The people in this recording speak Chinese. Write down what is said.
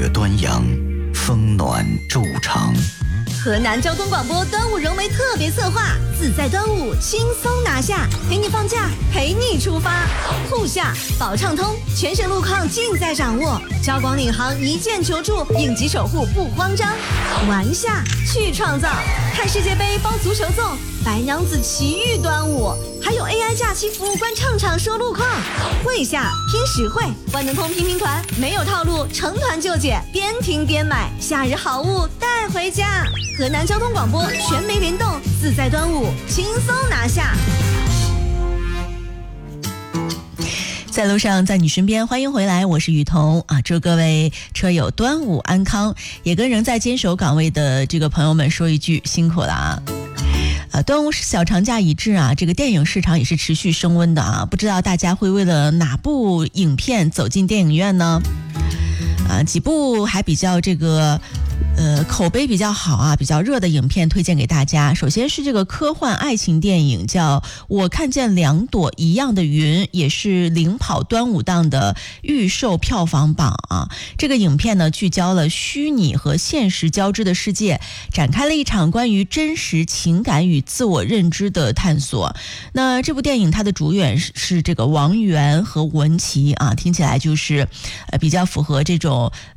月端阳，风暖昼长。 河南交通广播端午人为特别策划，自在端午轻松拿下，陪你放假，陪你出发。沪下保畅通，全省路况尽在掌握。交广领航一键求助，应急守护不慌张。玩下去创造，看世界杯包足球粽，白娘子奇遇端午，还有 AI 假期服务官唱唱说路况。会下拼实惠，万能通拼拼团，没有套路，成团就解，边听边买，夏日好物带回家。河南交通广播全媒联动，自在端午轻松拿下。 在路上，在你身边，欢迎回来，我是雨桐啊！祝各位车友端午安康，也跟仍在坚守岗位的这个朋友们说一句辛苦了啊！端午小长假已至啊，这个电影市场也是持续升温的啊！不知道大家会为了哪部影片走进电影院呢？几部还比较这个口碑比较好啊，比较热的影片推荐给大家。首先是这个科幻爱情电影叫《我看见两朵一样的云》，也是领跑端午档的预售票房榜啊。这个影片呢，聚焦了虚拟和现实交织的世界，展开了一场关于真实情感与自我认知的探索。那这部电影它的主演是这个王源和文琪啊，听起来就是比较符合这种